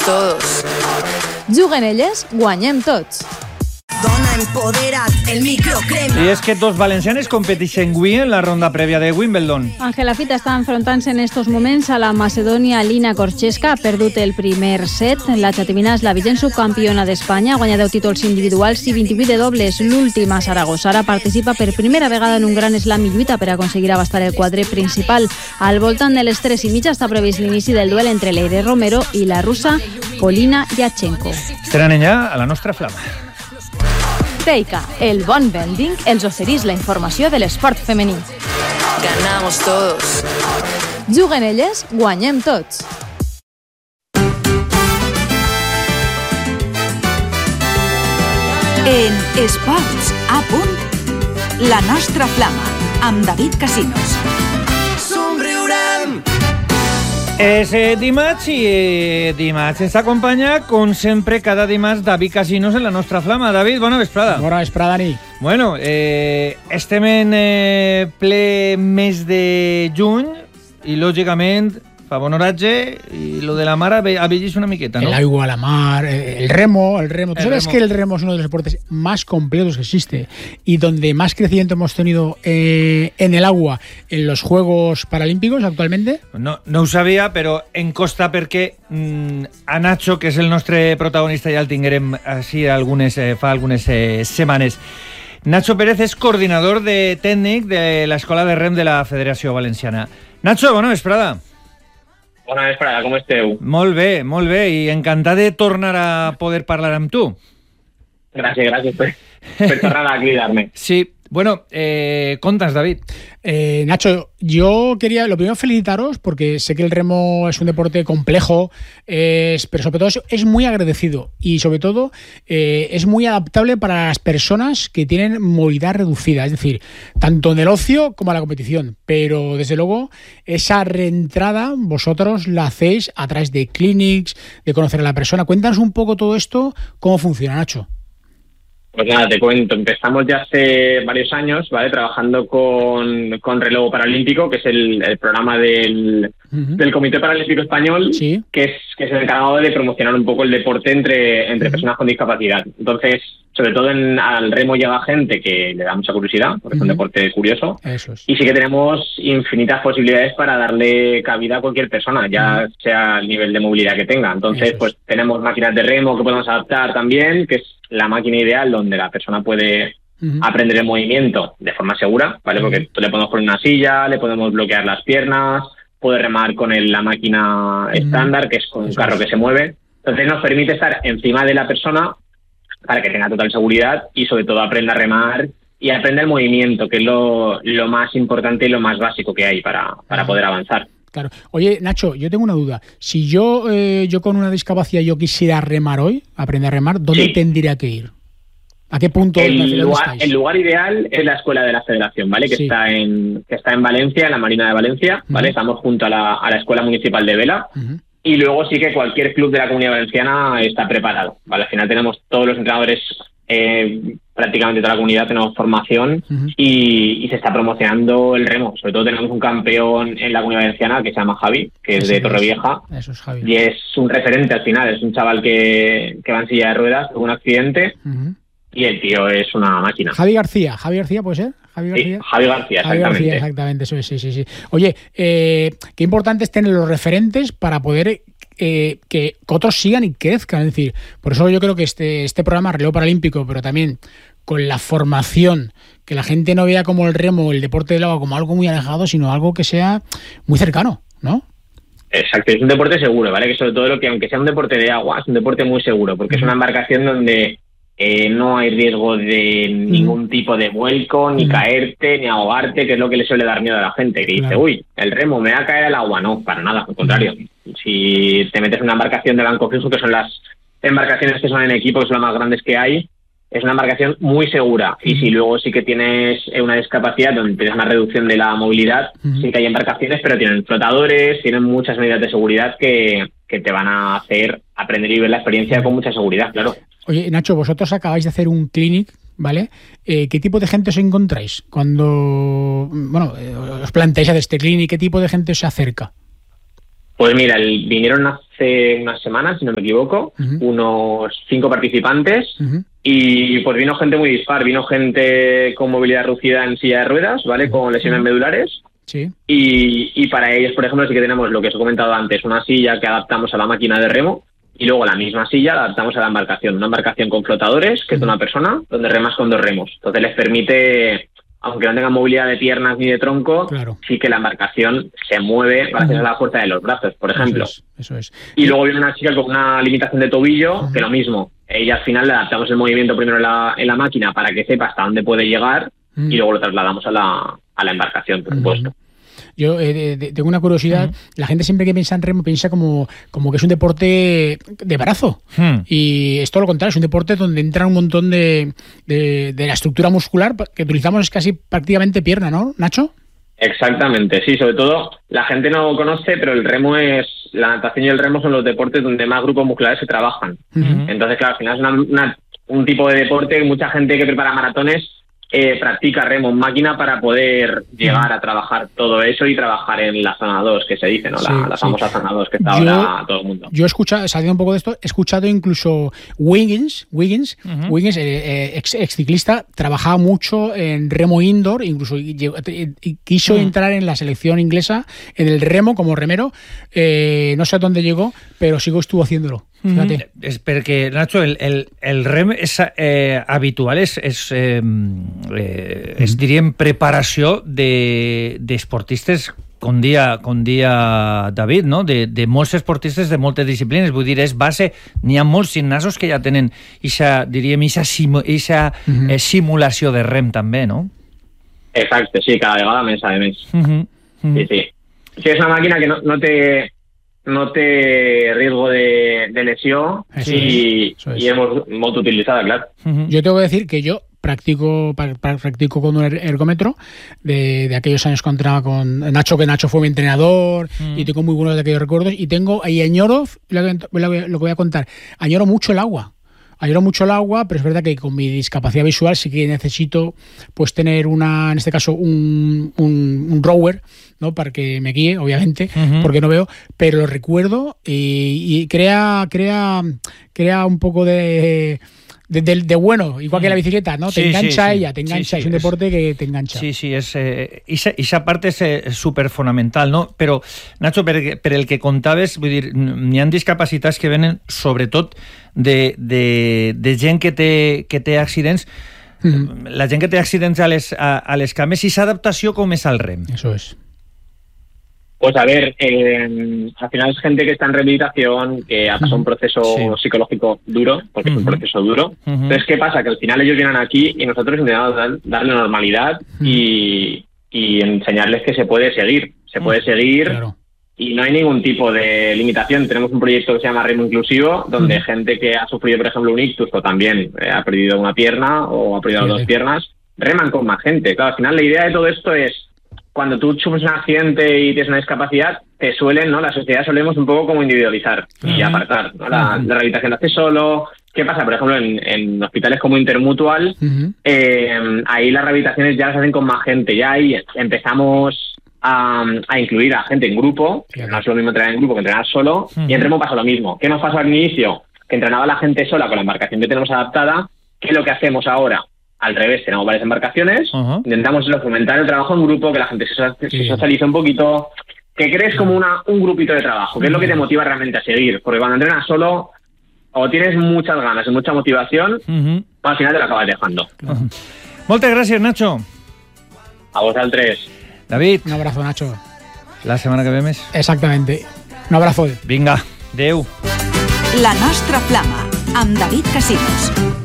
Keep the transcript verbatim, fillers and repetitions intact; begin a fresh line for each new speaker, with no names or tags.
todos. Juguen elles, guanyem tots.
Dona empodera't, el microcrema.
Y es que dos valencianes competeixen avui en la ronda prèvia de Wimbledon.
Ángela Fita està enfrontant-se en estos moments a la macedònia Lina Korczewska. Ha perdut el primer set. La xatimina és la vigent subcampiona d'Espanya. Ha guanyat deu títols individuals i vint-i-vuit de dobles. L'última a Saragossa. Ara participa per primera vegada en un gran slam i lluita per aconseguir abastar el quadre principal. Al voltant de les tres i mitja està previst l'inici del duel entre Leire Romero i la russa Polina Yachenko.
Estaran allà a la nostra flama.
Teica, el bon vending, els oferís la informació de l'esport femení. Ganamos todos. Juguen elles, guanyem tots.
En Esports a punt, la nostra flama, amb David Casinos.
Somriurem!
És eh, dimarts i eh, dimarts ens acompanya, com sempre, cada dimarts David Casinos en la nostra flama. David, bona vesprada.
Bona vesprada, Dani.
Bueno, eh, estem en eh, ple mes de juny i, lògicament, fa bon oratge y lo de la mar ha vellís una miqueta, ¿no?
El agua, la mar, el remo, el remo. ¿Tú
el
sabes
remo.
que el remo es uno de los deportes más completos que existe y donde más crecimiento hemos tenido eh, en el agua en los Juegos Paralímpicos actualmente?
No, no ho sabia, però em costa perquè mm, a Nacho, que és el nostre protagonista, ja el tinguérem així algunes, eh, fa algunes eh, setmanes. Nacho Pérez és coordinador de tècnic de l'Escola de Rem de la Federació Valenciana. Nacho, bona vesprada.
Bona vesprada, com esteu?
Molt bé, molt bé, i encantat de tornar a poder parlar amb tu.
Gràcies, gràcies per, per tornar a cridar-me.
Sí, bueno, eh, contas, David.
Eh, Nacho, yo quería, lo primero, felicitaros porque sé que el remo es un deporte complejo, es, pero sobre todo es, es muy agradecido y sobre todo eh, es muy adaptable para las personas que tienen movilidad reducida, es decir, tanto en el ocio como en la competición, pero desde luego esa reentrada vosotros la hacéis a través de clinics, de conocer a la persona. Cuéntanos un poco todo esto, cómo funciona, Nacho.
Pues nada, te cuento. Empezamos ya hace varios años, ¿vale? Trabajando con, con Relevo Paralímpico, que es el, el programa del, uh-huh. del Comité Paralímpico Español,
sí. que,
es, que es el encargado de promocionar un poco el deporte entre, entre uh-huh. personas con discapacidad. Entonces, sobre todo en, al remo llega gente que le da mucha curiosidad, porque uh-huh. es un deporte curioso.
Eso es.
Y sí que tenemos infinitas posibilidades para darle cabida a cualquier persona, ya uh-huh. sea el nivel de movilidad que tenga. Entonces, Eso pues es. tenemos máquinas de remo que podemos adaptar también, que es la máquina ideal donde la persona puede uh-huh. aprender el movimiento de forma segura, ¿vale? Uh-huh. Porque le podemos poner una silla, le podemos bloquear las piernas, puede remar con el, la máquina uh-huh. estándar, que es con un carro que se mueve. Entonces nos permite estar encima de la persona para que tenga total seguridad y sobre todo aprenda a remar y aprenda el movimiento, que es lo, lo más importante y lo más básico que hay para, para poder avanzar.
Claro. Oye, Nacho, yo tengo una duda. Si yo eh, yo con una discapacidad yo quisiera remar hoy, aprender a remar, ¿dónde sí. tendría que ir? ¿A qué punto?
El lugar, el lugar ideal es la escuela de la Federación, ¿vale? Que sí. está en que está en Valencia, en la Marina de Valencia, ¿vale? Uh-huh. Estamos junto a la, a la Escuela Municipal de Vela. Uh-huh. Y luego sí que cualquier club de la Comunidad Valenciana está preparado, ¿vale? Al final tenemos todos los entrenadores, eh, prácticamente toda la comunidad tenemos formación uh-huh. y, y se está promocionando el remo. Sobre todo tenemos un campeón en la Comunidad Valenciana que se llama Javi, que es
Eso
de
es.
Torrevieja.
Eso es Javi.
Y es un referente al final, es un chaval que, que va en silla de ruedas, tuvo un accidente uh-huh. y el tío es una máquina.
Javi García, Javi García puede ser. Javi García.
Sí, Javi García,
Javi
exactamente.
García, exactamente, eso es, sí, sí, sí. Oye, eh, qué importante es tener los referentes para poder eh, que otros sigan y crezcan. Es decir, por eso yo creo que este, este programa Relevo Paralímpico, pero también con la formación, que la gente no vea como el remo o el deporte del agua como algo muy alejado, sino algo que sea muy cercano, ¿no?
Exacto, es un deporte seguro, ¿vale? Que sobre todo lo que, aunque sea un deporte de agua, es un deporte muy seguro, porque es una embarcación donde eh, no hay riesgo de ningún tipo de vuelco, ni caerte, ni ahogarte, que es lo que le suele dar miedo a la gente, que dice, claro. uy, el remo me va a caer al agua. No, para nada, al contrario. Si te metes en una embarcación de banco fijo, que son las embarcaciones que son en equipo, que son las más grandes que hay, es una embarcación muy segura. Y si luego sí que tienes una discapacidad donde tienes una reducción de la movilidad, uh-huh. sí que hay embarcaciones, pero tienen flotadores, tienen muchas medidas de seguridad que, que te van a hacer aprender y ver la experiencia con mucha seguridad, claro.
Oye, Nacho, vosotros acabáis de hacer un clinic, ¿vale? Eh, ¿Qué tipo de gente os encontráis cuando, bueno, eh, os planteáis hacer este clinic? ¿Qué tipo de gente os acerca?
Pues mira, el, vinieron hace unas semanas, si no me equivoco, uh-huh. unos cinco participantes uh-huh. y pues vino gente muy dispar, vino gente con movilidad reducida en silla de ruedas, ¿vale? Con lesiones uh-huh. medulares.
Sí.
Y, y para ellos, por ejemplo, sí que tenemos lo que os he comentado antes, una silla que adaptamos a la máquina de remo y luego la misma silla la adaptamos a la embarcación. Una embarcación con flotadores, que uh-huh. es de una persona, donde remas con dos remos. Entonces les permite, aunque no tengan movilidad de piernas ni de tronco, claro. sí que la embarcación se mueve gracias uh-huh. a la fuerza de los brazos, por ejemplo.
Eso es, eso es.
Y luego viene una chica con una limitación de tobillo, uh-huh. que lo mismo. Ella al final le adaptamos el movimiento primero en la, en la máquina para que sepa hasta dónde puede llegar uh-huh. y luego lo trasladamos a la, a la embarcación, por supuesto. Uh-huh.
Yo eh, de, tengo una curiosidad. Uh-huh. La gente siempre que piensa en remo piensa como, como que es un deporte de brazo. Uh-huh. Y es todo lo contrario, es un deporte donde entra un montón de, de, de la estructura muscular que utilizamos, es casi prácticamente pierna, ¿no, Nacho?
Exactamente, sí, sobre todo la gente no conoce, pero el remo es, la natación y el remo son los deportes donde más grupos musculares se trabajan. Uh-huh. Entonces, claro, al final es una, una, un tipo de deporte que mucha gente que prepara maratones Eh, practica remo en máquina para poder llegar a trabajar todo eso y trabajar en la zona dos, que se dice, ¿no? La, sí, la famosa sí. zona dos que está yo, ahora todo el mundo.
Yo he escuchado, saliendo un poco de esto, he escuchado incluso Wiggins, Wiggins, uh-huh. Wiggins eh, ex, ex ciclista, trabajaba mucho en remo indoor, incluso y, y, y quiso uh-huh. entrar en la selección inglesa en el remo como remero. Eh, no sé a dónde llegó, pero sigo estuvo haciéndolo.
Fíjate. Mm, és perquè, Nacho, el, el, el rem és eh, habitual, és, és, eh, eh, és diríem, preparació de, d'esportistes com dia, com dia David, no? de, de molts esportistes de moltes disciplines. Vull dir, és base, n'hi ha molts gimnasos que ja tenen ixa, diríem, ixa, simu, ixa mm-hmm. eh, simulació de rem també, no?
Exacte, sí, cada vegada més, a més.
Mm-hmm. Mm-hmm.
Sí, sí. Sí, és una màquina que no, no té... no té riesgo de, de lesión eso y, es, es. y es muy utilizada, claro.
Uh-huh. Yo tengo que decir que yo practico practico con un ergómetro de, de aquellos años cuando entrenaba con Nacho, que Nacho fue mi entrenador uh-huh. y tengo muy buenos de aquellos recuerdos y tengo ahí añoro, lo que, lo que voy a contar, añoro mucho el agua. Añoro mucho el agua, pero es verdad que con mi discapacidad visual sí que necesito pues tener una, en este caso, un, un, un rower, ¿no? Para que me guíe, obviamente, uh-huh. porque no veo, pero lo recuerdo y, y crea, crea, crea un poco de... De, de, de bueno, igual que la bicicleta, ¿no? Te sí, engancha sí, sí. ella, te engancha, sí, sí, es un deporte es, que te engancha.
Sí, sí, és, eh, ixa, ixa part és eh, superfonamental, no? Però, Nacho, per, per el que contaves, vull dir, n'hi ha discapacitats que venen sobretot de, de, de gent que té, que té accidents, mm. la gent que té accidents a les, a, a les cames, i s'adaptació com és al rem?
Eso es.
Pues a ver, eh, al final es gente que está en rehabilitación, que ha pasado un proceso sí. psicológico duro, porque uh-huh. es un proceso duro. Uh-huh. Entonces, ¿qué pasa? Que al final ellos vienen aquí y nosotros intentamos dar, darle normalidad uh-huh. y, y enseñarles que se puede seguir. Se uh-huh. puede seguir claro. y no hay ningún tipo de limitación. Tenemos un proyecto que se llama Remo Inclusivo, donde uh-huh. gente que ha sufrido, por ejemplo, un ictus o también eh, ha perdido una pierna o ha perdido sí, dos sí. piernas, reman con más gente. Claro, al final la idea de todo esto es cuando tú sufres un accidente y tienes una discapacidad, te suelen, ¿no? La sociedad solemos un poco como individualizar uh-huh. y apartar, ¿no? La, uh-huh. la rehabilitación la hace solo. ¿Qué pasa? Por ejemplo, en, en hospitales como Intermutual, uh-huh. eh, ahí las rehabilitaciones ya las hacen con más gente. Ya ahí empezamos a, a incluir a gente en grupo, que no es lo mismo entrenar en grupo que entrenar solo, uh-huh. y en remo pasa lo mismo. ¿Qué nos pasó al inicio? Que entrenaba la gente sola con la embarcación que tenemos adaptada. ¿Qué es lo que hacemos ahora? Al revés, tenemos varias embarcaciones, uh-huh. intentamos fomentar el trabajo en grupo, que la gente se, se sí. socialice un poquito, que crees como una, un grupito de trabajo, que uh-huh. es lo que te motiva realmente a seguir, porque cuando entrenas solo, o tienes muchas ganas y mucha motivación, uh-huh. al final te lo acabas dejando.
Uh-huh. Moltes gràcies, Nacho.
A vosaltres.
David.
Un abrazo, Nacho.
La setmana que ve més.
Exactamente. Un abrazo.
Vinga, adeu.
La nostra flama, amb David Casinos.